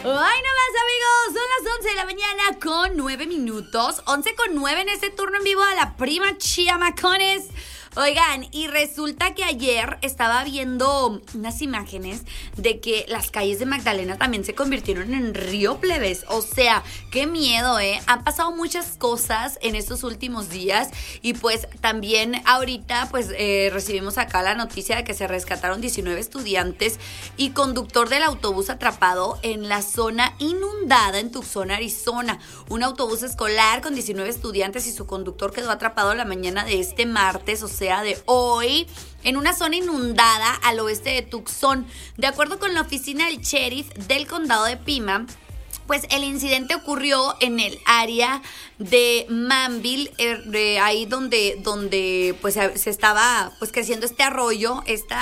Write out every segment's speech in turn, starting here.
nomás, amigos, son las 11 de la mañana con 9 minutos. 11 con 9 en este turno en vivo de la prima Chiamacones. Oigan, y resulta que ayer estaba viendo unas imágenes de que las calles de Magdalena también se convirtieron en río, plebes. O sea, qué miedo, ¿eh? Han pasado muchas cosas en estos últimos días y pues también ahorita pues recibimos acá la noticia de que se rescataron 19 estudiantes y conductor del autobús atrapado en la zona inundada en Tucson, Arizona. Un autobús escolar con 19 estudiantes y su conductor quedó atrapado la mañana de este martes, o sea, de hoy, en una zona inundada al oeste de Tucson. De acuerdo con la oficina del sheriff del condado de Pima, pues el incidente ocurrió en el área de Manville, ahí donde pues se estaba pues creciendo este arroyo,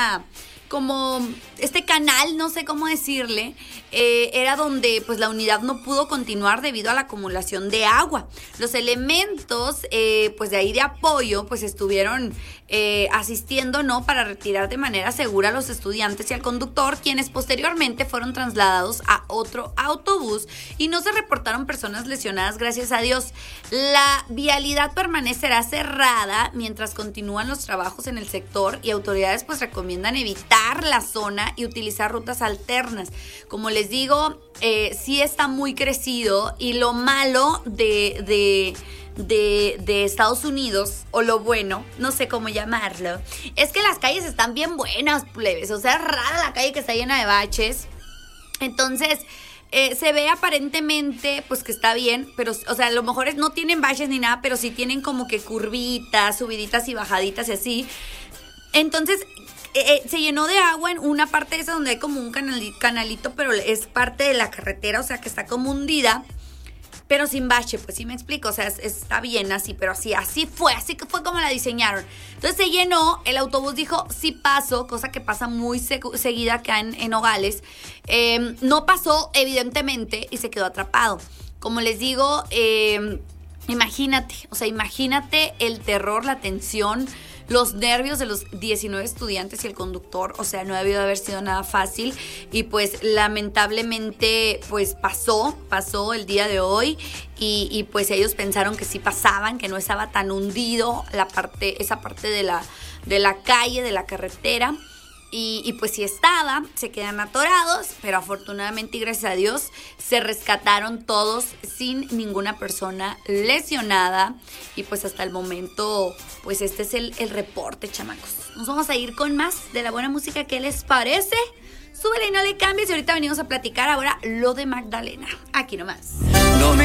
como este canal, no sé cómo decirle, era donde pues la unidad no pudo continuar debido a la acumulación de agua. Los elementos pues de ahí de apoyo pues estuvieron asistiendo, ¿no?, para retirar de manera segura a los estudiantes y al conductor, quienes posteriormente fueron trasladados a otro autobús y no se reportaron personas lesionadas, gracias a Dios. La vialidad permanecerá cerrada mientras continúan los trabajos en el sector y autoridades pues recomiendan evitar la zona y utilizar rutas alternas. Como les digo, sí está muy crecido y lo malo de Estados Unidos, o lo bueno, no sé cómo llamarlo, es que las calles están bien buenas, plebes. O sea, es rara la calle que está llena de baches. Entonces se ve aparentemente pues que está bien, pero o sea, a lo mejor no tienen baches ni nada, pero sí tienen como que curvitas, subiditas y bajaditas y así. Entonces se llenó de agua en una parte de esa donde hay como un canalito, pero es parte de la carretera, o sea que está como hundida, pero sin bache, pues sí me explico, o sea, está bien así, pero así que fue como la diseñaron. Entonces se llenó, el autobús dijo, sí paso, cosa que pasa muy seguida acá en Nogales. No pasó, evidentemente, y se quedó atrapado. Como les digo, imagínate el terror, la tensión, los nervios de los 19 estudiantes y el conductor. O sea, no debió de haber sido nada fácil y pues lamentablemente pues pasó el día de hoy y pues ellos pensaron que sí pasaban, que no estaba tan hundido esa parte de la calle, de la carretera. Y pues sí estaba, se quedan atorados, pero afortunadamente y gracias a Dios se rescataron todos sin ninguna persona lesionada. Y pues hasta el momento, pues este es el reporte, chamacos. Nos vamos a ir con más de la buena música. ¿Qué les parece? Súbele y no le cambies y ahorita venimos a platicar ahora lo de Magdalena. Aquí nomás.